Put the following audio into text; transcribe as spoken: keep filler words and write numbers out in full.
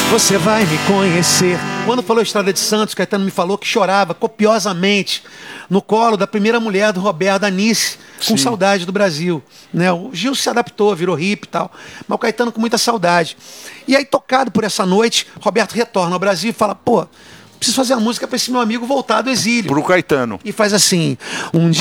Você vai me conhecer. Quando falou Estrada de Santos, Caetano me falou que chorava copiosamente no colo da primeira mulher do Roberto, Anice, com Sim. saudade do Brasil. Né? O Gil se adaptou, virou hippie e tal, mas o Caetano com muita saudade. E aí, tocado por essa noite, Roberto retorna ao Brasil e fala, pô, preciso fazer a música para esse meu amigo voltar do exílio. Pro Caetano. E faz assim, um